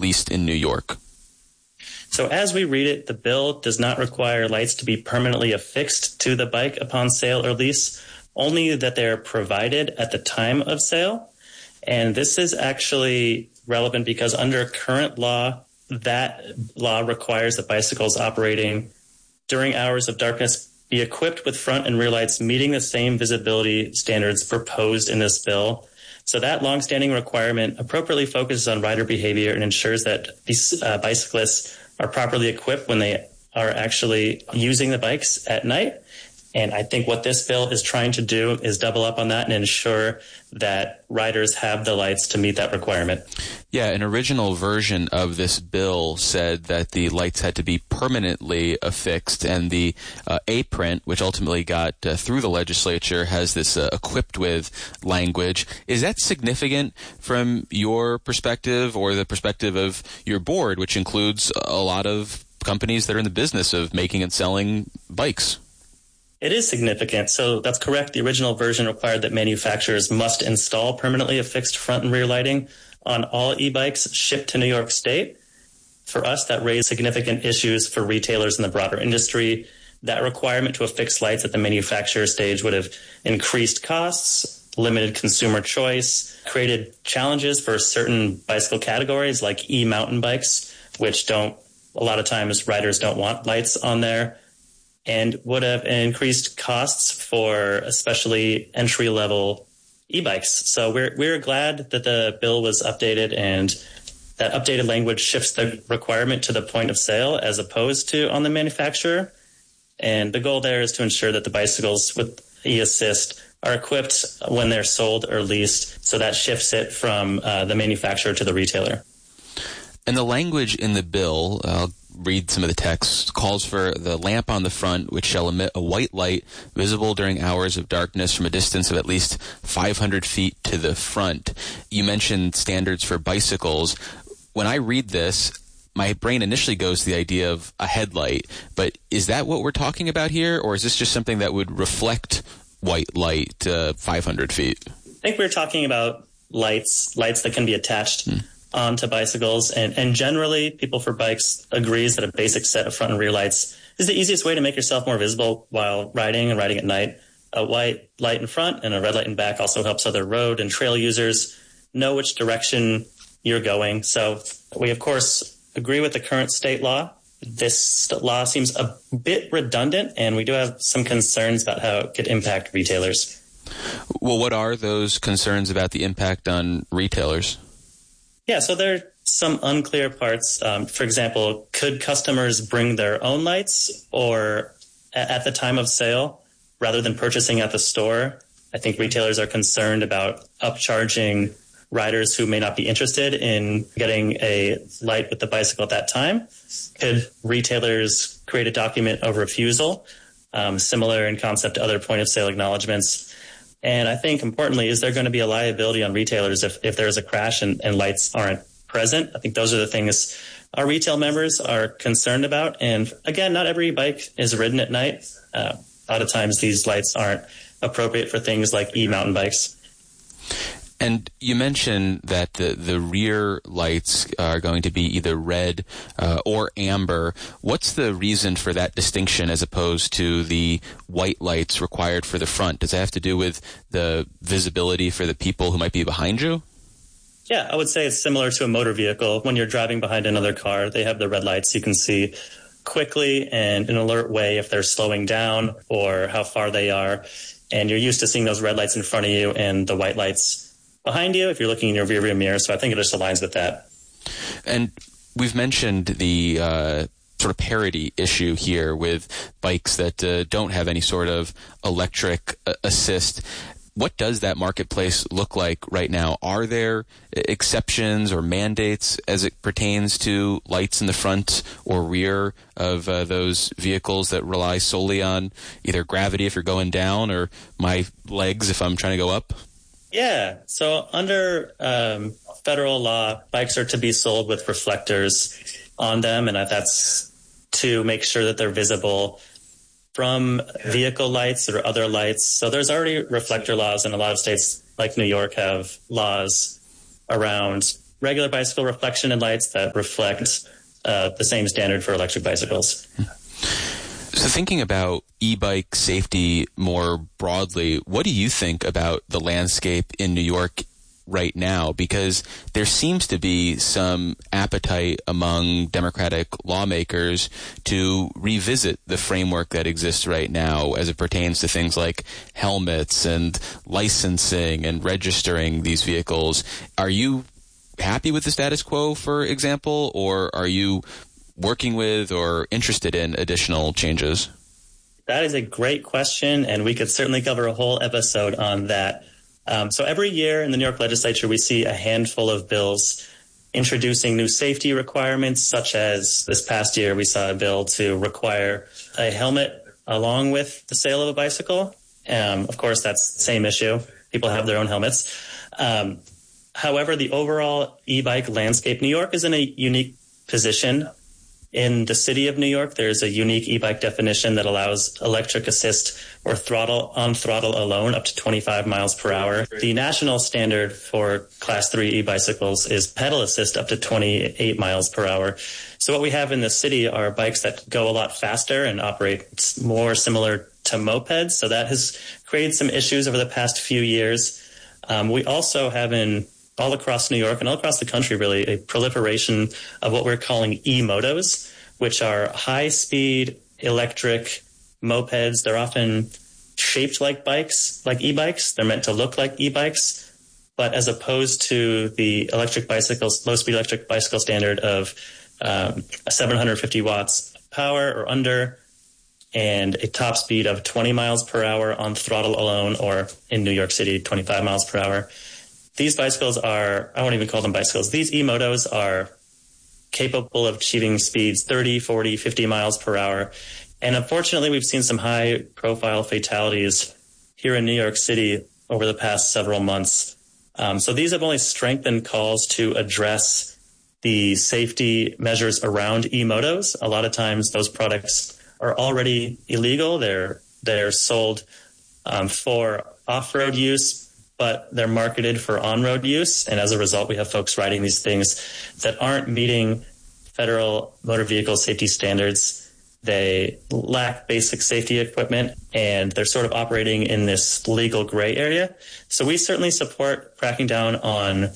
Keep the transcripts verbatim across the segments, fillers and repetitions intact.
least in New York? So as we read it, the bill does not require lights to be permanently affixed to the bike upon sale or lease, only that they're provided at the time of sale. And this is actually relevant because under current law, that law requires that bicycles operating during hours of darkness be equipped with front and rear lights meeting the same visibility standards proposed in this bill. So that longstanding requirement appropriately focuses on rider behavior and ensures that these uh, bicyclists are properly equipped when they are actually using the bikes at night. And I think what this bill is trying to do is double up on that and ensure that riders have the lights to meet that requirement. Yeah, an original version of this bill said that the lights had to be permanently affixed, and the uh, A-print, which ultimately got uh, through the legislature, has this uh, equipped with language. Is that significant from your perspective or the perspective of your board, which includes a lot of companies that are in the business of making and selling bikes? It is significant. So that's correct. The original version required that manufacturers must install permanently affixed front and rear lighting on all e-bikes shipped to New York State. For us, that raised significant issues for retailers in the broader industry. That requirement to affix lights at the manufacturer stage would have increased costs, limited consumer choice, created challenges for certain bicycle categories like e-mountain bikes, which don't, a lot of times riders don't want lights on there, and would have increased costs for especially entry-level e-bikes. So we're we're glad that the bill was updated, and that updated language shifts the requirement to the point of sale as opposed to on the manufacturer. And the goal there is to ensure that the bicycles with e-assist are equipped when they're sold or leased, so that shifts it from uh, the manufacturer to the retailer. And the language in the bill, I'll read some of the text, calls for the lamp on the front, which shall emit a white light visible during hours of darkness from a distance of at least five hundred feet to the front. You mentioned standards for bicycles. When I read this, my brain initially goes to the idea of a headlight, but is that what we're talking about here, or is this just something that would reflect white light uh, five hundred feet? I think we're talking about lights, lights that can be attached hmm. onto bicycles. And, and generally, People for Bikes agrees that a basic set of front and rear lights is the easiest way to make yourself more visible while riding and riding at night. A white light in front and a red light in back also helps other road and trail users know which direction you're going. So we, of course, agree with the current state law. This law seems a bit redundant, and we do have some concerns about how it could impact retailers. Well, what are those concerns about the impact on retailers? Yeah, so there are some unclear parts. Um, for example, could customers bring their own lights or a- at the time of sale rather than purchasing at the store? I think retailers are concerned about upcharging riders who may not be interested in getting a light with the bicycle at that time. Could retailers create a document of refusal, um, similar in concept to other point-of-sale acknowledgments? And I think, importantly, is there going to be a liability on retailers if, if there's a crash and, and lights aren't present? I think those are the things our retail members are concerned about. And again, not every bike is ridden at night. Uh, a lot of times these lights aren't appropriate for things like e-mountain bikes. And you mentioned that the, the rear lights are going to be either red uh, or amber. What's the reason for that distinction as opposed to the white lights required for the front? Does that have to do with the visibility for the people who might be behind you? Yeah, I would say it's similar to a motor vehicle. When you're driving behind another car, they have the red lights. You can see quickly and in an alert way if they're slowing down or how far they are. And you're used to seeing those red lights in front of you and the white lights behind you if you're looking in your rearview mirror. So I think it just aligns with that. And we've mentioned the uh, sort of parity issue here with bikes that uh, don't have any sort of electric uh, assist. What does that marketplace look like right now? Are there exceptions or mandates as it pertains to lights in the front or rear of uh, those vehicles that rely solely on either gravity if you're going down or my legs if I'm trying to go up? Yeah. So under um, federal law, bikes are to be sold with reflectors on them, and that's to make sure that they're visible from vehicle lights or other lights. So there's already reflector laws, and a lot of states like New York have laws around regular bicycle reflection headlights that reflect uh, the same standard for electric bicycles. So thinking about e-bike safety more broadly, what do you think about the landscape in New York right now? Because there seems to be some appetite among Democratic lawmakers to revisit the framework that exists right now as it pertains to things like helmets and licensing and registering these vehicles. Are you happy with the status quo, for example, or are you working with or interested in additional changes? That is a great question, and we could certainly cover a whole episode on that. Um, so every year in the New York legislature, we see a handful of bills introducing new safety requirements, such as this past year, we saw a bill to require a helmet along with the sale of a bicycle. Um, of course, that's the same issue. People have their own helmets. Um, however, the overall e-bike landscape, New York is in a unique position. In the city of New York, there's a unique e-bike definition that allows electric assist or throttle on throttle alone up to twenty-five miles per hour. The national standard for class three e-bicycles is pedal assist up to twenty-eight miles per hour. So what we have in the city are bikes that go a lot faster and operate more similar to mopeds. So that has created some issues over the past few years. Um, we also have in all across New York and all across the country, really, a proliferation of what we're calling e-motos, which are high-speed electric mopeds. They're often shaped like bikes, like e-bikes. They're meant to look like e-bikes. But as opposed to the electric bicycles, low-speed electric bicycle standard of um, seven hundred fifty watts power or under, and a top speed of twenty miles per hour on throttle alone, or in New York City, twenty-five miles per hour. These bicycles are, I won't even call them bicycles, these e-motos are capable of achieving speeds thirty, forty, fifty miles per hour. And unfortunately, we've seen some high-profile fatalities here in New York City over the past several months. Um, so these have only strengthened calls to address the safety measures around e-motos. A lot of times those products are already illegal. They're, they're sold um, for off-road use, but they're marketed for on-road use. And as a result, we have folks riding these things that aren't meeting federal motor vehicle safety standards. They lack basic safety equipment, and they're sort of operating in this legal gray area. So we certainly support cracking down on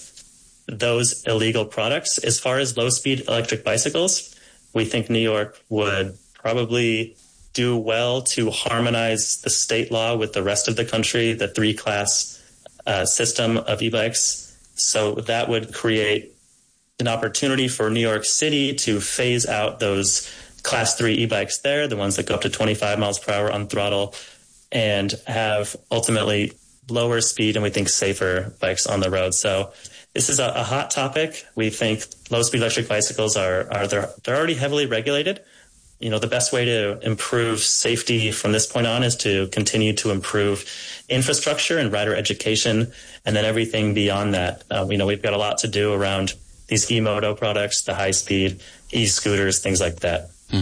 those illegal products. As far as low-speed electric bicycles, we think New York would probably do well to harmonize the state law with the rest of the country, the three-class Uh, system of e-bikes. So that would create an opportunity for New York City to phase out those class three e-bikes there, the ones that go up to twenty-five miles per hour on throttle, and have ultimately lower speed and we think safer bikes on the road. So this is a, a hot topic. We think low-speed electric bicycles are, are they're, they're already heavily regulated. You know, the best way to improve safety from this point on is to continue to improve infrastructure and rider education, and then everything beyond that. Uh, you know, we've got a lot to do around these e-moto products, the high-speed e-scooters, things like that. Hmm.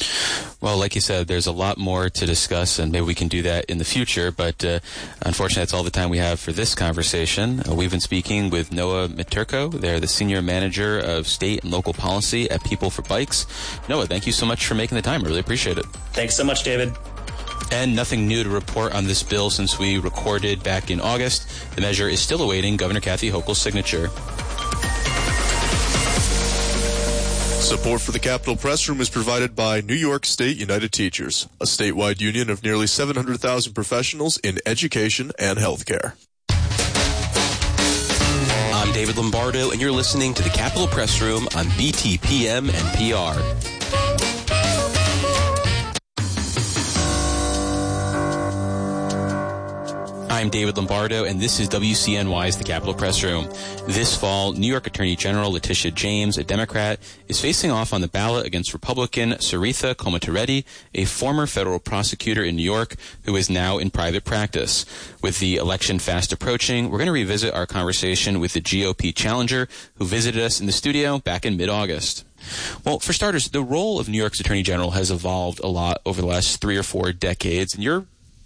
Well, like you said, there's a lot more to discuss, and maybe we can do that in the future, but uh, unfortunately, that's all the time we have for this conversation. Uh, we've been speaking with Noah Miturko. They're the Senior Manager of State and Local Policy at People for Bikes. Noah, thank you so much for making the time. I really appreciate it. Thanks so much, David. And nothing new to report on this bill since we recorded back in August. The measure is still awaiting Governor Kathy Hochul's signature. Support for the Capitol Press Room is provided by New York State United Teachers, a statewide union of nearly seven hundred thousand professionals in education and healthcare. I'm David Lombardo, and you're listening to the Capitol Press Room on B T P M and P R. I'm David Lombardo, and this is W C N Y's The Capitol Press Room. This fall, New York Attorney General Letitia James, a Democrat, is facing off on the ballot against Republican Saritha Komatareddy, a former federal prosecutor in New York who is now in private practice. With the election fast approaching, we're going to revisit our conversation with the G O P challenger who visited us in the studio back in mid-August. Well, for starters, the role of New York's Attorney General has evolved a lot over the last three or four decades, and you're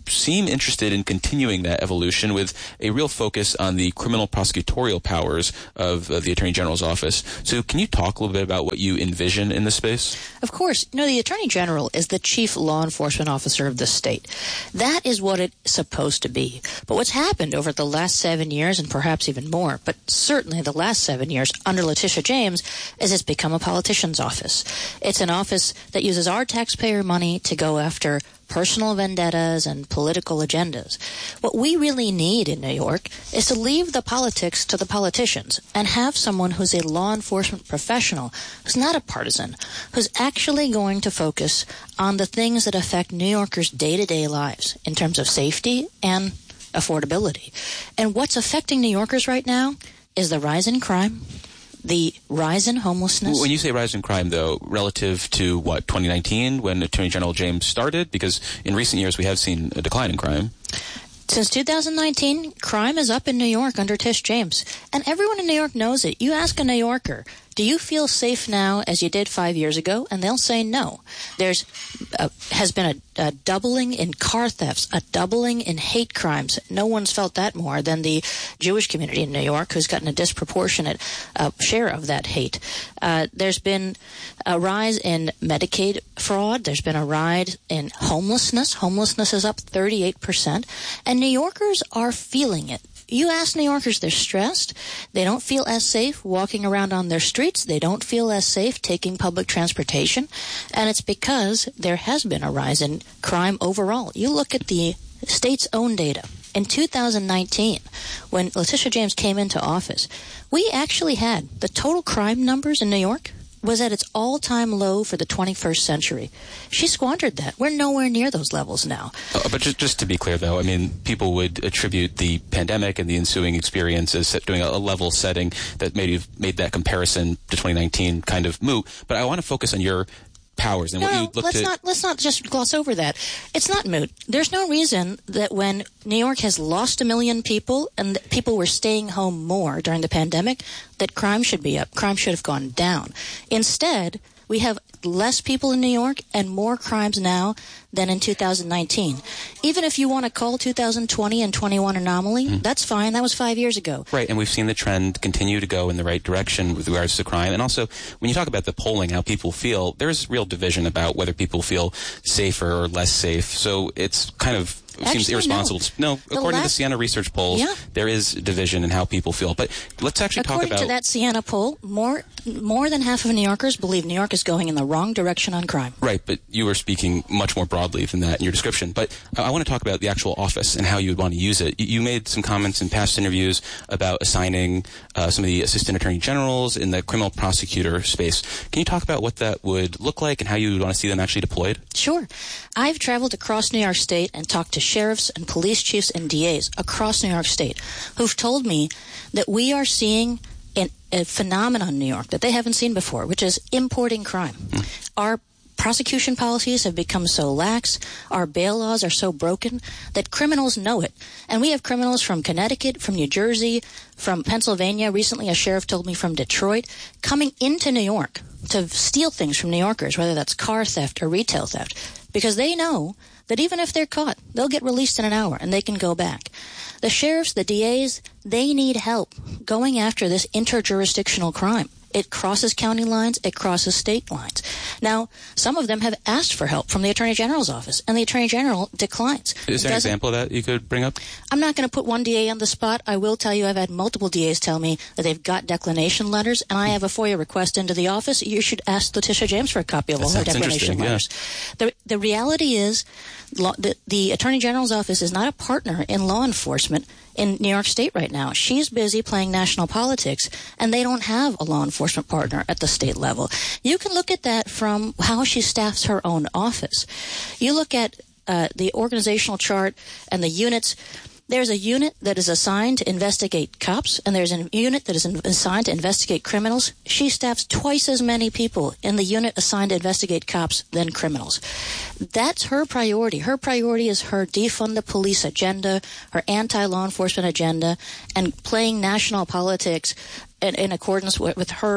seem interested in continuing that evolution with a real focus on the criminal prosecutorial powers of uh, the Attorney General's office. So can you talk a little bit about what you envision in this space? Of course. You know, the Attorney General is the chief law enforcement officer of the state. That is what it's supposed to be. But what's happened over the last seven years, and perhaps even more, but certainly the last seven years under Letitia James, is it's become a politician's office. It's an office that uses our taxpayer money to go after personal vendettas and political agendas. What we really need in New York is to leave the politics to the politicians and have someone who's a law enforcement professional, who's not a partisan, who's actually going to focus on the things that affect New Yorkers' day-to-day lives in terms of safety and affordability. And what's affecting New Yorkers right now is the rise in crime, the rise in homelessness. When you say rise in crime, though, relative to, what, twenty nineteen, when Attorney General James started? Because in recent years we have seen a decline in crime. Since two thousand nineteen, crime is up in New York under Tish James. And everyone in New York knows it. You ask a New Yorker, do you feel safe now as you did five years ago? And they'll say no. There's uh, has been a, a doubling in car thefts, a doubling in hate crimes. No one's felt that more than the Jewish community in New York, who's gotten a disproportionate uh, share of that hate. Uh, there's been a rise in Medicaid fraud. There's been a rise in homelessness. Homelessness is up thirty-eight percent. And New Yorkers are feeling it. You ask New Yorkers, they're stressed. They don't feel as safe walking around on their streets. They don't feel as safe taking public transportation. And it's because there has been a rise in crime overall. You look at the state's own data. In two thousand nineteen, when Letitia James came into office, we actually had the total crime numbers in New York was at its all-time low for the twenty-first century. She squandered that. We're nowhere near those levels now. Uh, but just, just to be clear, though, I mean, people would attribute the pandemic and the ensuing experience as doing a, a level setting that maybe made that comparison to twenty nineteen kind of moot. But I want to focus on your powers and no, what you look let's to... not let's not just gloss over that. It's not moot. There's no reason that when New York has lost a million people and people were staying home more during the pandemic, that crime should be up. Crime should have gone down. Instead, we have less people in New York and more crimes now than in two thousand nineteen. Even if you want to call two thousand twenty and twenty-one anomaly, mm. that's fine. That was five years ago. Right, and we've seen the trend continue to go in the right direction with regards to crime. And also, when you talk about the polling, how people feel, there's real division about whether people feel safer or less safe. So it's kind of... It Actually, seems irresponsible. No, no according last, to the Siena research polls, yeah. there is division in how people feel. But let's actually according talk about... According to that Siena poll, more more than half of New Yorkers believe New York is going in the wrong direction on crime. Right, but you were speaking much more broadly than that in your description. But I want to talk about the actual office and how you would want to use it. You made some comments in past interviews about assigning uh, some of the assistant attorney generals in the criminal prosecutor space. Can you talk about what that would look like and how you would want to see them actually deployed? Sure. I've traveled across New York State and talked to sheriffs and police chiefs and D As across New York State who've told me that we are seeing an, a phenomenon in New York that they haven't seen before, which is importing crime. Mm. Our prosecution policies have become so lax, our bail laws are so broken that criminals know it. And we have criminals from Connecticut, from New Jersey, from Pennsylvania. Recently, a sheriff told me from Detroit, coming into New York to steal things from New Yorkers, whether that's car theft or retail theft, because they know that even if they're caught, they'll get released in an hour and they can go back. The sheriffs, the D As, they need help going after this interjurisdictional crime. It crosses county lines. It crosses state lines. Now, some of them have asked for help from the Attorney General's office, and the Attorney General declines. Is there an example of that you could bring up? I'm not going to put one D A on the spot. I will tell you I've had multiple D As tell me that they've got declination letters, and I have a FOIA request into the office. You should ask Letitia James for a copy of all her declination letters. Yeah. The, the reality is law, the, the Attorney General's office is not a partner in law enforcement in New York State right now. She's busy playing national politics, and they don't have a law enforcement partner at the state level. You can look at that from how she staffs her own office. You look at uh, the organizational chart and the units. There's a unit that is assigned to investigate cops, and there's a unit that is assigned to investigate criminals. She staffs twice as many people in the unit assigned to investigate cops than criminals. That's her priority. Her priority is her defund the police agenda, her anti-law enforcement agenda, and playing national politics in, in accordance with, with her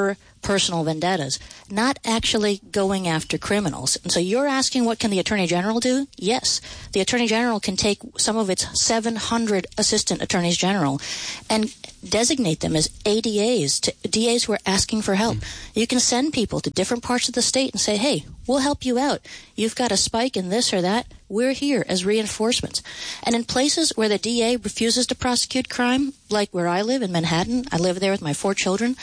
personal vendettas, not actually going after criminals. And so you're asking, what can the Attorney General do? Yes, the Attorney General can take some of its seven hundred assistant attorneys general and designate them as A D As, to D As who are asking for help. Mm-hmm. You can send people to different parts of the state and say, hey, we'll help you out. You've got a spike in this or that. We're here as reinforcements. And in places where the D A refuses to prosecute crime, like where I live in Manhattan, I live there with my four children,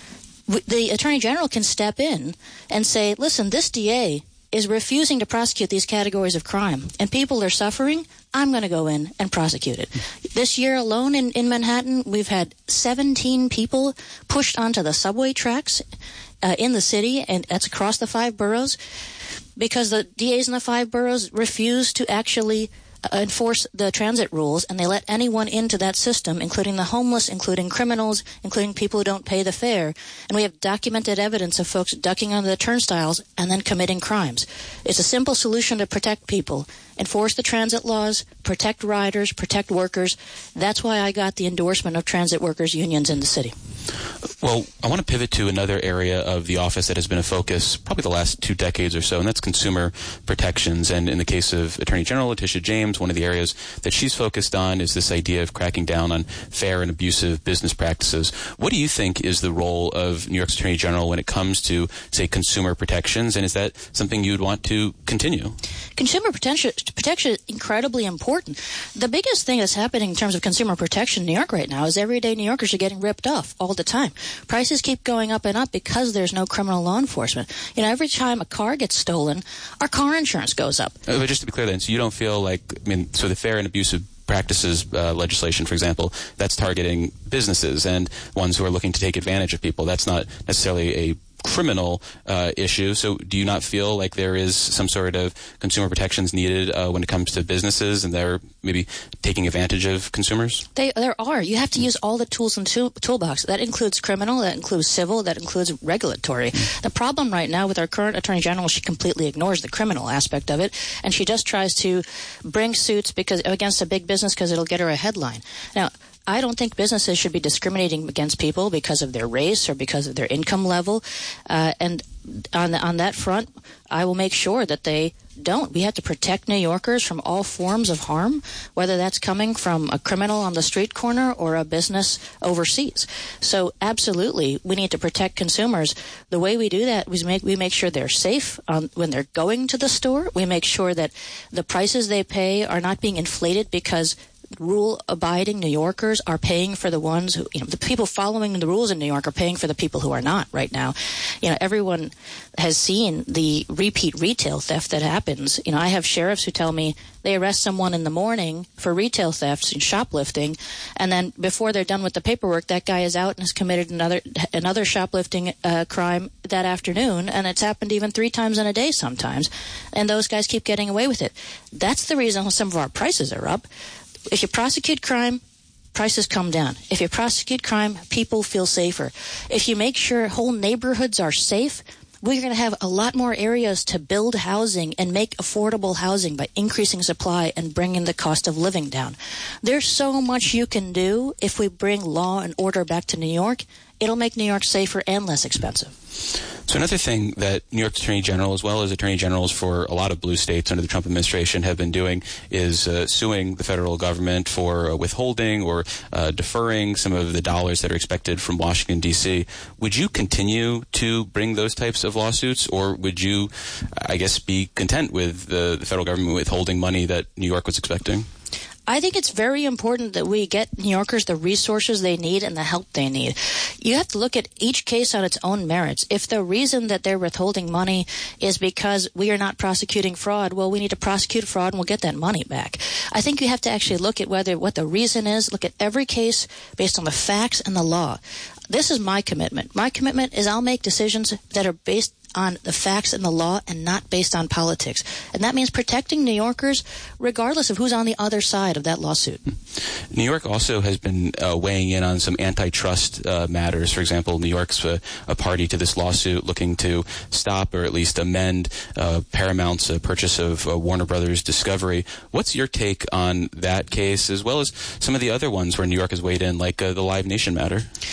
the Attorney General can step in and say, listen, this D A is refusing to prosecute these categories of crime, and people are suffering. I'm going to go in and prosecute it. This year alone in, in Manhattan, we've had seventeen people pushed onto the subway tracks uh, in the city, and that's across the five boroughs, because the D As in the five boroughs refuse to actually Uh, enforce the transit rules, and they let anyone into that system, including the homeless, including criminals, including people who don't pay the fare. And we have documented evidence of folks ducking under the turnstiles and then committing crimes. It's a simple solution to protect people. Enforce the transit laws, protect riders, protect workers. That's why I got the endorsement of transit workers' unions in the city. Well, I want to pivot to another area of the office that has been a focus probably the last two decades or so, and that's consumer protections. And in the case of Attorney General Letitia James, one of the areas that she's focused on is this idea of cracking down on fair and abusive business practices. What do you think is the role of New York's Attorney General when it comes to, say, consumer protections, and is that something you'd want to continue? Consumer protection, protection is incredibly important. The biggest thing that's happening in terms of consumer protection in New York right now is everyday New Yorkers are getting ripped off all the time. Prices keep going up and up because there's no criminal law enforcement. You know, every time a car gets stolen, our car insurance goes up. Uh, but just to be clear then, so you don't feel like, I mean, so the fair and abusive practices uh, legislation, for example, that's targeting businesses and ones who are looking to take advantage of people. That's not necessarily a criminal uh, issue. So do you not feel like there is some sort of consumer protections needed uh, when it comes to businesses and they're maybe taking advantage of consumers? They, there are. You have to use all the tools in tool, toolbox. That includes criminal, that includes civil, that includes regulatory. Mm. The problem right now with our current Attorney General, she completely ignores the criminal aspect of it, and she just tries to bring suits because against a big business because it'll get her a headline. Now, I don't think businesses should be discriminating against people because of their race or because of their income level. Uh, and on the, on that front, I will make sure that they don't. We have to protect New Yorkers from all forms of harm, whether that's coming from a criminal on the street corner or a business overseas. So absolutely, we need to protect consumers. The way we do that is make, we make sure they're safe um, when they're going to the store. We make sure that the prices they pay are not being inflated because rule-abiding New Yorkers are paying for the ones who, you know, the people following the rules in New York are paying for the people who are not right now. You know, everyone has seen the repeat retail theft that happens. You know, I have sheriffs who tell me they arrest someone in the morning for retail thefts and shoplifting, and then before they're done with the paperwork, that guy is out and has committed another another shoplifting uh, crime that afternoon, and it's happened even three times in a day sometimes, and those guys keep getting away with it. That's the reason some of our prices are up. If you prosecute crime, prices come down. If you prosecute crime, people feel safer. If you make sure whole neighborhoods are safe, we're going to have a lot more areas to build housing and make affordable housing by increasing supply and bringing the cost of living down. There's so much you can do if we bring law and order back to New York. It'll make New York safer and less expensive. So another thing that New York's Attorney General, as well as Attorney Generals for a lot of blue states under the Trump administration, have been doing is uh, suing the federal government for uh, withholding or uh, deferring some of the dollars that are expected from Washington, D C. Would you continue to bring those types of lawsuits, or would you, I guess, be content with the, the federal government withholding money that New York was expecting? I think it's very important that we get New Yorkers the resources they need and the help they need. You have to look at each case on its own merits. If the reason that they're withholding money is because we are not prosecuting fraud, well, we need to prosecute fraud and we'll get that money back. I think you have to actually look at whether what the reason is, look at every case based on the facts and the law. This is my commitment. My commitment is I'll make decisions that are based on the facts and the law and not based on politics. And that means protecting New Yorkers regardless of who's on the other side of that lawsuit. New York also has been uh, weighing in on some antitrust uh, matters. For example, New York's a, a party to this lawsuit looking to stop or at least amend uh, Paramount's uh, purchase of uh, Warner Brothers Discovery. What's your take on that case, as well as some of the other ones where New York has weighed in, like uh, the Live Nation matter? Well,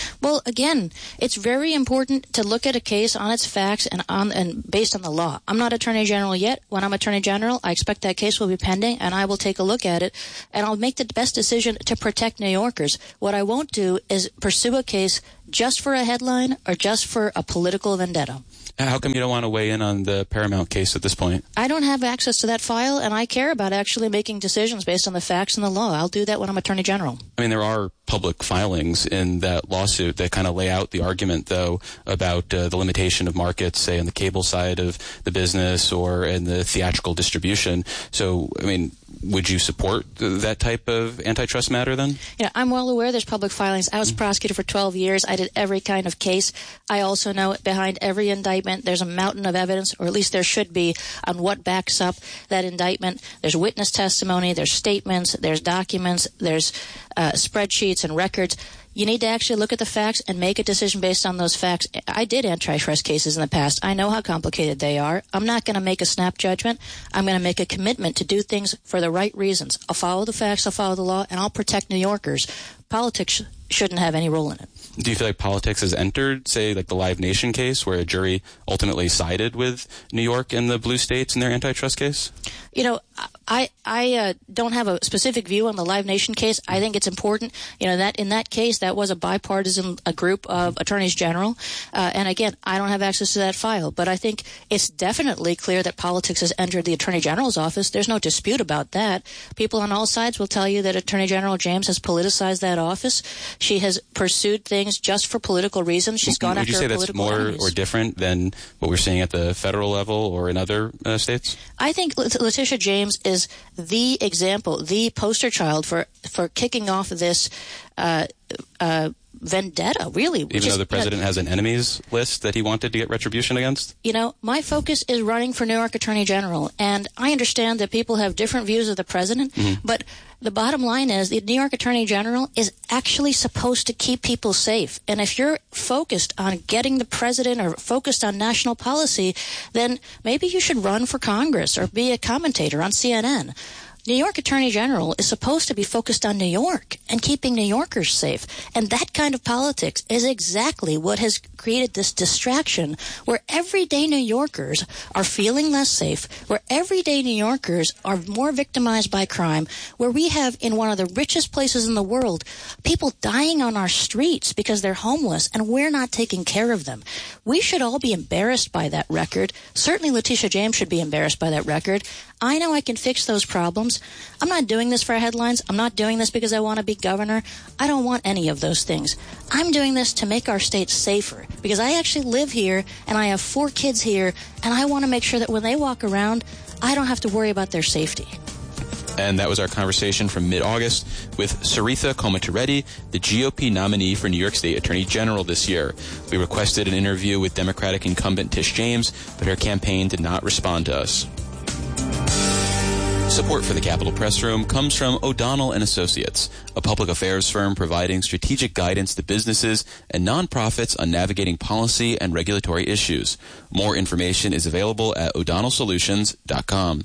again, it's very important to look at a case on its facts and on and based on the law. I'm not Attorney General yet. When I'm Attorney General, I expect that case will be pending, and I will take a look at it, and I'll make the best decision to protect New Yorkers. What I won't do is pursue a case just for a headline or just for a political vendetta. How come you don't want to weigh in on the Paramount case at this point? I don't have access to that file, and I care about actually making decisions based on the facts and the law. I'll do that when I'm Attorney General. I mean, there are public filings in that lawsuit that kind of lay out the argument, though, about uh, the limitation of markets, say, on the cable side of the business or in the theatrical distribution. So, I mean, would you support that type of antitrust matter then? Yeah, I'm well aware there's public filings. I was mm-hmm. prosecutor for twelve years. I did every kind of case. I also know behind every indictment there's a mountain of evidence, or at least there should be, on what backs up that indictment. There's witness testimony, there's statements, there's documents, there's uh, spreadsheets and records. You need to actually look at the facts and make a decision based on those facts. I did antitrust cases in the past. I know how complicated they are. I'm not going to make a snap judgment. I'm going to make a commitment to do things for the right reasons. I'll follow the facts, I'll follow the law, and I'll protect New Yorkers. Politics shouldn't have any role in it. Do you feel like politics has entered, say, like the Live Nation case, where a jury ultimately sided with New York and the blue states in their antitrust case? You know, I I uh, don't have a specific view on the Live Nation case. I think it's important, you know, that in that case, that was a bipartisan a group of attorneys general. Uh, and again, I don't have access to that file. But I think it's definitely clear that politics has entered the attorney general's office. There's no dispute about that. People on all sides will tell you that Attorney General James has politicized that office. She has pursued things just for political reasons. She's gone Would after you say that's political more enemies. or different than what we're seeing at the federal level or in other uh, states? I think Letitia James is the example, the poster child for, for kicking off this uh, uh, vendetta, really. Even though is, the president you know, has an enemies list that he wanted to get retribution against? You know, my focus is running for New York Attorney General, and I understand that people have different views of the president, mm-hmm. but the bottom line is the New York Attorney General is actually supposed to keep people safe. And if you're focused on getting the president or focused on national policy, then maybe you should run for Congress or be a commentator on C N N. New York Attorney General is supposed to be focused on New York and keeping New Yorkers safe. And that kind of politics is exactly what has created this distraction where everyday New Yorkers are feeling less safe, where everyday New Yorkers are more victimized by crime, where we have in one of the richest places in the world people dying on our streets because they're homeless and we're not taking care of them. We should all be embarrassed by that record. Certainly Letitia James should be embarrassed by that record. I know I can fix those problems. I'm not doing this for headlines. I'm not doing this because I want to be governor. I don't want any of those things. I'm doing this to make our state safer because I actually live here and I have four kids here, and I want to make sure that when they walk around, I don't have to worry about their safety. And that was our conversation from mid-August with Saritha Komatireddy, the G O P nominee for New York State Attorney General this year. We requested an interview with Democratic incumbent Tish James, but her campaign did not respond to us. Support for the Capitol Press Room comes from O'Donnell and Associates, a public affairs firm providing strategic guidance to businesses and nonprofits on navigating policy and regulatory issues. More information is available at o'donnell solutions dot com.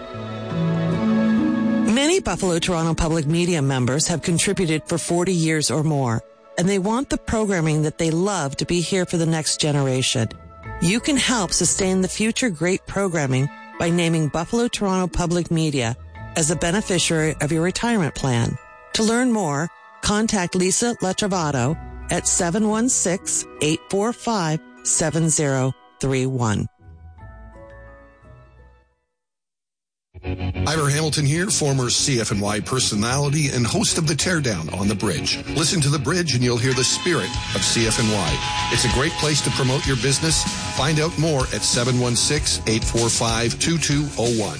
Many Buffalo Toronto Public Media members have contributed for forty years or more, and they want the programming that they love to be here for the next generation. You can help sustain the future great programming by naming Buffalo Toronto Public Media as a beneficiary of your retirement plan. To learn more, contact Lisa Latrovato at seven one six, eight four five, seven zero three one. Ivor Hamilton here, former C F N Y personality and host of The Teardown on the Bridge. Listen to The Bridge and you'll hear the spirit of C F N Y. It's a great place to promote your business. Find out more at seven one six, eight four five, two two zero one.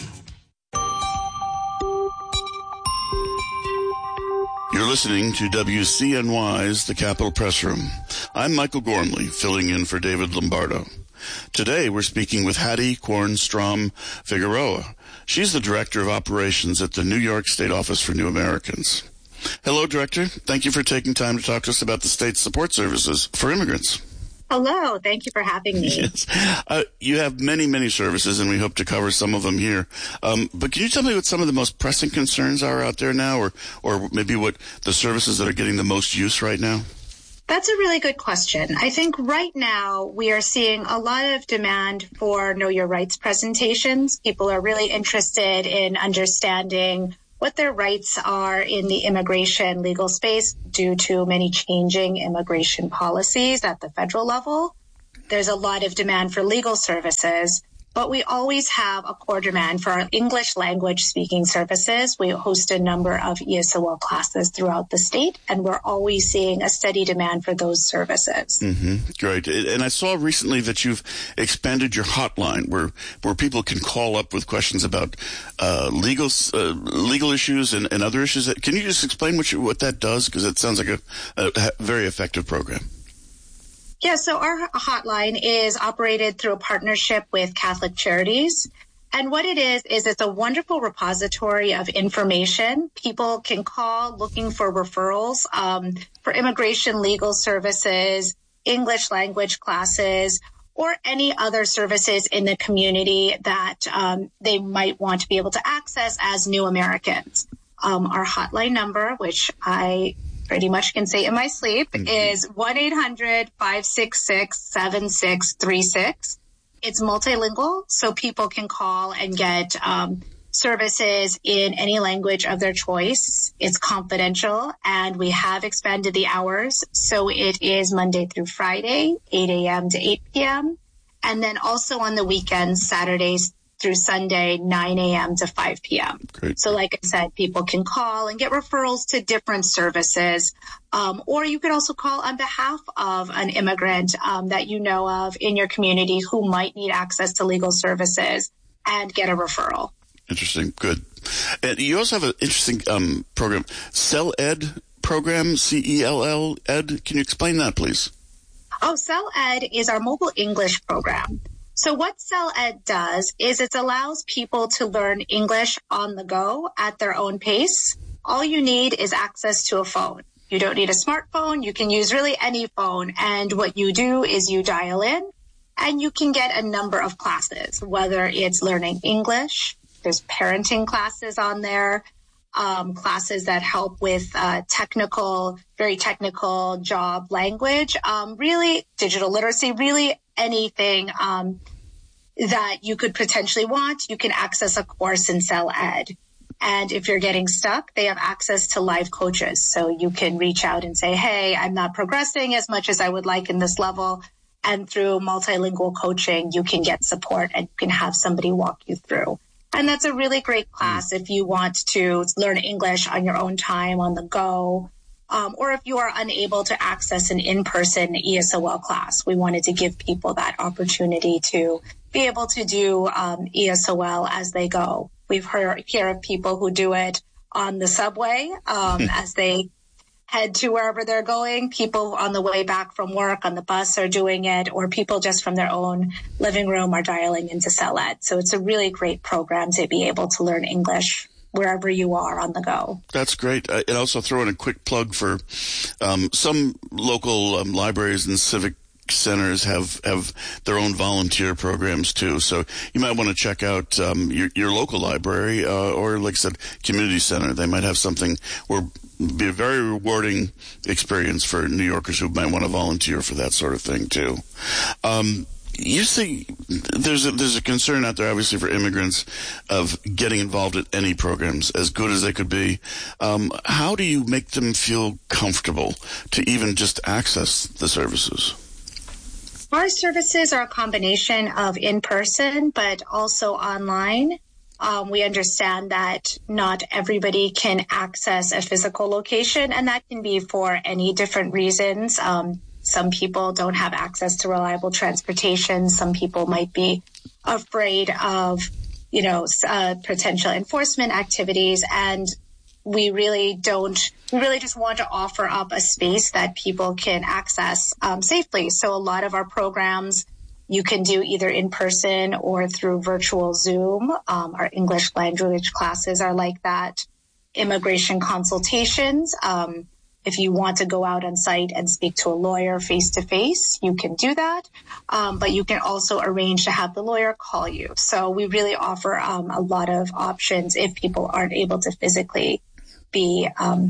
You're listening to W C N Y's The Capitol Press Room. I'm Michael Gormley, filling in for David Lombardo. Today, we're speaking with Hattie Kornstrom Figueroa. She's the Director of Operations at the New York State Office for New Americans. Hello, Director. Thank you for taking time to talk to us about the state's support services for immigrants. Hello. Thank you for having me. Yes. Uh, you have many, many services, and we hope to cover some of them here. Um, but can you tell me what some of the most pressing concerns are out there now, or, or maybe what the services that are getting the most use right now? That's a really good question. I think right now we are seeing a lot of demand for Know Your Rights presentations. People are really interested in understanding what their rights are in the immigration legal space due to many changing immigration policies at the federal level. There's a lot of demand for legal services, but we always have a core demand for our English language speaking services. We host a number of E S O L classes throughout the state, and we're always seeing a steady demand for those services. Mm-hmm. Great. And I saw recently that you've expanded your hotline where where people can call up with questions about uh, legal uh, legal issues and, and other issues. Can you just explain what you, what that does? Because it sounds like a, a very effective program. Yeah, so our hotline is operated through a partnership with Catholic Charities. And what it is, is it's a wonderful repository of information. People can call looking for referrals um, for immigration legal services, English language classes, or any other services in the community that um, they might want to be able to access as new Americans. Um, our hotline number, which I pretty much can say in my sleep, mm-hmm. is one eight hundred five six six seven six three six. It's multilingual, so people can call and get um, services in any language of their choice. It's confidential, and we have expanded the hours, so it is Monday through Friday, eight a.m. to eight p.m., and then also on the weekends, Saturdays through Sunday, nine a.m. to five p.m. Great. So like I said, people can call and get referrals to different services. Um, or you could also call on behalf of an immigrant um, that you know of in your community who might need access to legal services and get a referral. Interesting. Good. And you also have an interesting um, program, CellEd program, C E L L Ed. Can you explain that, please? Oh, CellEd is our mobile English program. So what CellEd does is it allows people to learn English on the go at their own pace. All you need is access to a phone. You don't need a smartphone. You can use really any phone. And what you do is you dial in and you can get a number of classes, whether it's learning English, there's parenting classes on there, um, classes that help with uh, technical, very technical job language, um, really digital literacy, really anything um, that you could potentially want. You can access a course in CellEd. And if you're getting stuck, they have access to live coaches. So you can reach out and say, hey, I'm not progressing as much as I would like in this level. And through multilingual coaching, you can get support and you can have somebody walk you through. And that's a really great class if you want to learn English on your own time, on the go, um, or if you are unable to access an in-person E S O L class. We wanted to give people that opportunity to be able to do um, E S O L as they go. We've heard hear of people who do it on the subway um, as they head to wherever they're going. People on the way back from work on the bus are doing it, or people just from their own living room are dialing into CellEd. So it's a really great program to be able to learn English wherever you are on the go. That's great. Uh, and also throw in a quick plug for um, some local um, libraries and civic centers have, have their own volunteer programs too. So you might want to check out um, your, your local library uh, or, like I said, community center. They might have something where be a very rewarding experience for New Yorkers who might want to volunteer for that sort of thing too. Um, you see, there's a, there's a concern out there, obviously, for immigrants of getting involved in any programs, as good as they could be. Um, how do you make them feel comfortable to even just access the services? Our services are a combination of in-person, but also online. Um, we understand that not everybody can access a physical location, and that can be for any different reasons. Um, some people don't have access to reliable transportation. Some people might be afraid of, you know, uh, potential enforcement activities, and we really don't, we really just want to offer up a space that people can access um, safely. So a lot of our programs you can do either in person or through virtual Zoom. Um, our English language classes are like that. Immigration consultations. Um, if you want to go out on site and speak to a lawyer face to face, you can do that. Um, but you can also arrange to have the lawyer call you. So we really offer um, a lot of options if people aren't able to physically be um,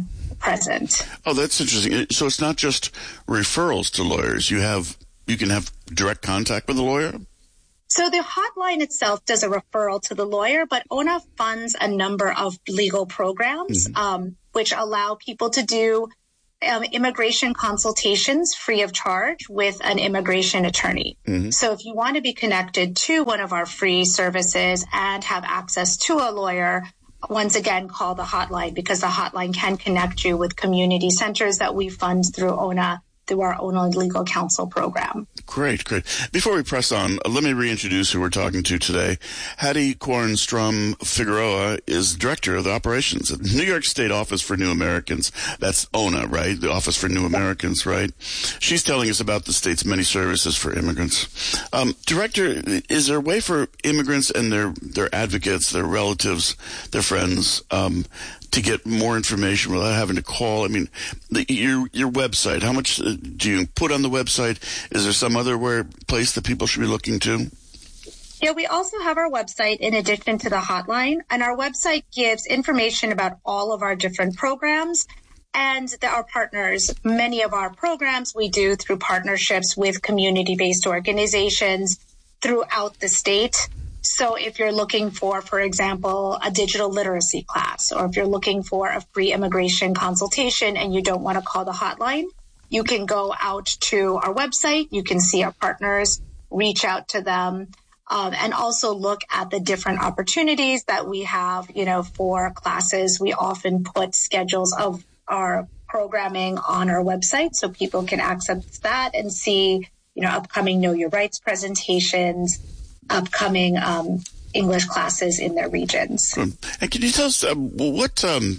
present. Oh, that's interesting. So it's not just referrals to lawyers. You have you can have direct contact with a lawyer? So the hotline itself does a referral to the lawyer, but O N A funds a number of legal programs, mm-hmm. um, which allow people to do um, immigration consultations free of charge with an immigration attorney. Mm-hmm. So if you want to be connected to one of our free services and have access to a lawyer, once again, call the hotline, because the hotline can connect you with community centers that we fund through O N A, through our O N A Legal Counsel program. Great, great. Before we press on, uh, let me reintroduce who we're talking to today. Hattie Kornstrom Figueroa is Director of the Operations at New York State Office for New Americans. That's O N A, right? The Office for New Americans, right? She's telling us about the state's many services for immigrants. Um, Director, is there a way for immigrants and their, their advocates, their relatives, their friends, um, to get more information without having to call? I mean, the, your your website, how much uh, do you put on the website? Is there some other where, place that people should be looking to? Yeah, we also have our website in addition to the hotline, and our website gives information about all of our different programs and the, our partners. Many of our programs we do through partnerships with community-based organizations throughout the state. So if you're looking for, for example, a digital literacy class, or if you're looking for a free immigration consultation and you don't want to call the hotline, you can go out to our website. You can see our partners, reach out to them, um, and also look at the different opportunities that we have, you know, for classes. We often put schedules of our programming on our website so people can access that and see, you know, upcoming Know Your Rights presentations, upcoming um, English classes in their regions. And can you tell us uh, what, um,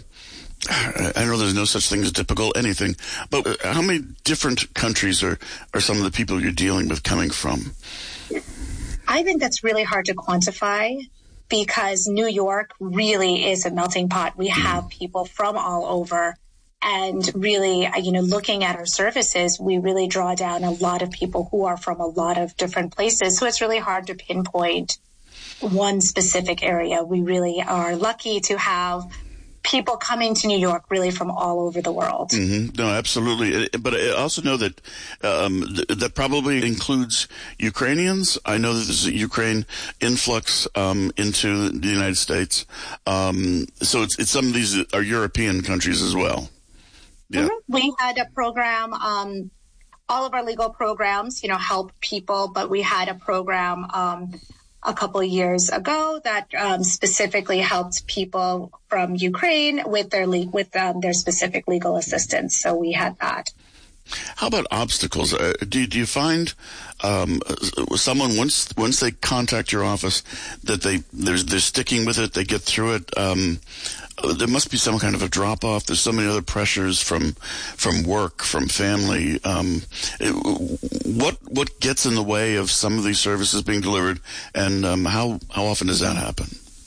I know there's no such thing as typical anything, but how many different countries are, are some of the people you're dealing with coming from? I think that's really hard to quantify because New York really is a melting pot. We have mm. people from all over. And really, you know, looking at our services, we really draw down a lot of people who are from a lot of different places. So it's really hard to pinpoint one specific area. We really are lucky to have people coming to New York really from all over the world. Mm-hmm. No, absolutely. But I also know that um, th- that probably includes Ukrainians. I know that there's a Ukraine influx um, into the United States. Um, so it's, it's some of these are European countries as well. Yeah. Mm-hmm. We had a program, um, all of our legal programs, you know, help people, but we had a program um, a couple of years ago that um, specifically helped people from Ukraine with their le- with um, their specific legal assistance. So we had that. How about obstacles? Uh, do, do you find um, someone once once they contact your office that they they're, they're sticking with it, they get through it? Um, there must be some kind of a drop off. There's so many other pressures from from work, from family. Um, it, what what gets in the way of some of these services being delivered, and um, how how often does that happen?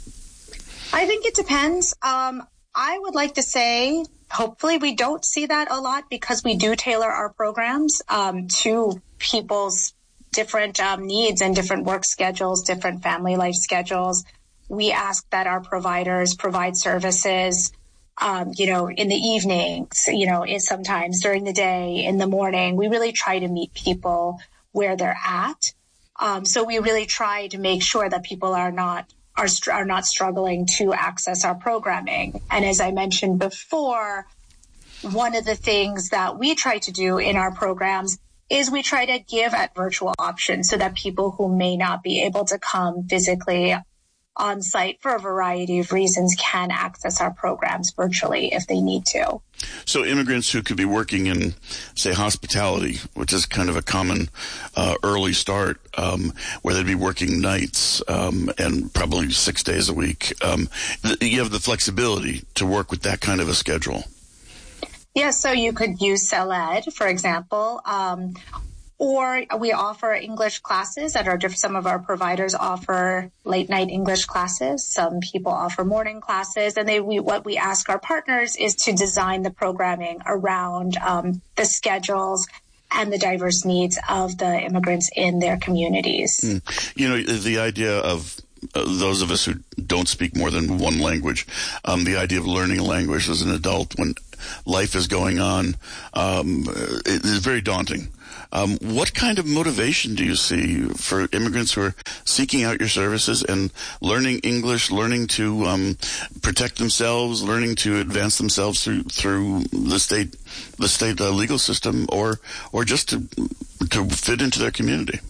I think it depends. Um, I would like to say, hopefully we don't see that a lot because we do tailor our programs um, to people's different um, needs and different work schedules, different family life schedules. We ask that our providers provide services, um, you know, in the evenings, you know, sometimes during the day, in the morning. We really try to meet people where they're at. Um, so we really try to make sure that people are not are, are not struggling to access our programming. And as I mentioned before, one of the things that we try to do in our programs is we try to give at virtual options so that people who may not be able to come physically on site for a variety of reasons can access our programs virtually if they need to. So immigrants who could be working in, say, hospitality, which is kind of a common uh, early start, um, where they'd be working nights um, and probably six days a week, um, th- you have the flexibility to work with that kind of a schedule. Yes, so you could use CellEd, for example, um, or we offer English classes that are different. Some of our providers offer late night English classes. Some people offer morning classes. And they, we, what we ask our partners is to design the programming around um, the schedules and the diverse needs of the immigrants in their communities. Mm. You know, the idea of uh, those of us who don't speak more than one language, um, the idea of learning a language as an adult when life is going on, um, it is very daunting. Um, what kind of motivation do you see for immigrants who are seeking out your services and learning English, learning to um, protect themselves, learning to advance themselves through through the state the state uh, legal system, or or just to to fit into their community?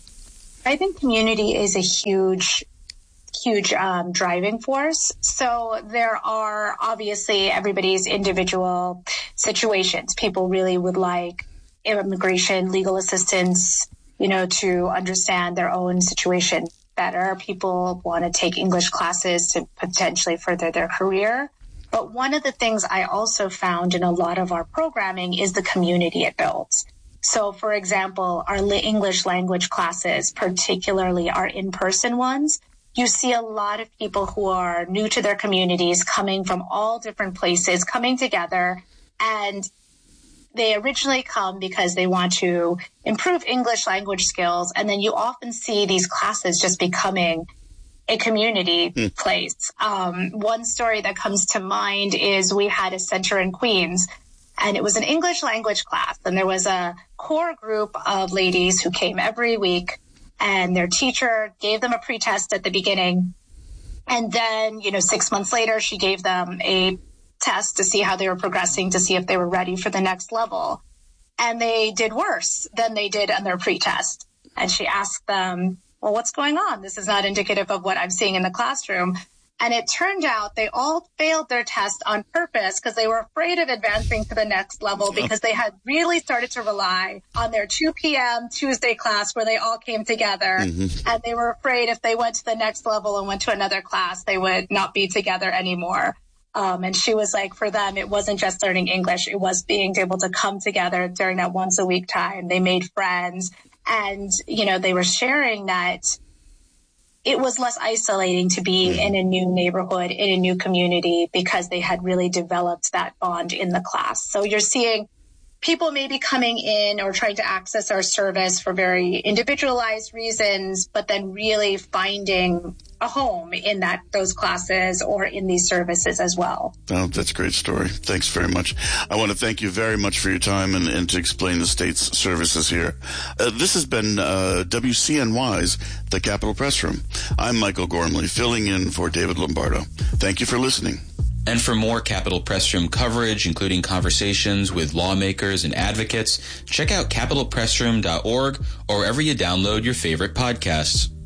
I think community is a huge huge um, driving force. So there are obviously everybody's individual situations. People really would like immigration, legal assistance, you know, to understand their own situation better. People want to take English classes to potentially further their career. But one of the things I also found in a lot of our programming is the community it builds. So, for example, our English language classes, particularly our in-person ones, you see a lot of people who are new to their communities coming from all different places, coming together, and they originally come because they want to improve English language skills, and then you often see these classes just becoming a community mm. place. Um, one story that comes to mind is we had a center in Queens, and it was an English language class, and there was a core group of ladies who came every week, and their teacher gave them a pretest at the beginning, and then, you know, six months later, she gave them a test to see how they were progressing, to see if they were ready for the next level. And they did worse than they did on their pretest. And she asked them, well, what's going on? This is not indicative of what I'm seeing in the classroom. And it turned out they all failed their test on purpose because they were afraid of advancing to the next level because they had really started to rely on their two p.m. Tuesday class where they all came together. Mm-hmm. And they were afraid if they went to the next level and went to another class, they would not be together anymore. Um, and she was like, for them, it wasn't just learning English. It was being able to come together during that once a week time. They made friends, and, you know, they were sharing that it was less isolating to be in a new neighborhood, in a new community, because they had really developed that bond in the class. So you're seeing people maybe coming in or trying to access our service for very individualized reasons, but then really finding a home in that those classes or in these services as well. Oh, that's a great story. Thanks very much. I want to thank you very much for your time and, and to explain the state's services here. Uh, this has been uh, W C N Y's The Capitol Press Room. I'm Michael Gormley, filling in for David Lombardo. Thank you for listening. And for more Capitol Press Room coverage, including conversations with lawmakers and advocates, check out capitol press room dot org or wherever you download your favorite podcasts.